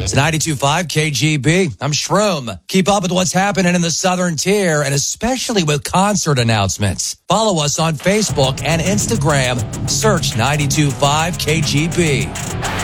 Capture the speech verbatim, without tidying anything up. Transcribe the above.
It's ninety-two point five K G B. I'm Shroom. Keep up with what's happening in the Southern Tier, and especially with concert announcements. Follow us on Facebook and Instagram. Search ninety-two point five K G B.